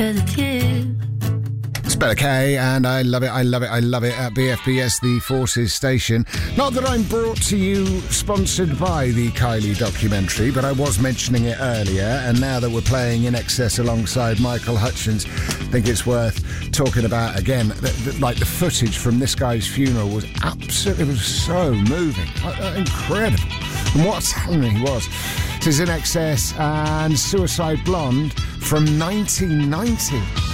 It's Bella K, and I love it at BFBS, the Forces station. Not that I'm brought to you sponsored by the Kylie documentary, but I was mentioning it earlier, and now that we're playing In Excess alongside Michael Hutchence, I think it's worth talking about again. The footage from this guy's funeral was absolutely, it was so moving, incredible, and what a talent he was. This is In Excess and Suicide Blonde from 1990.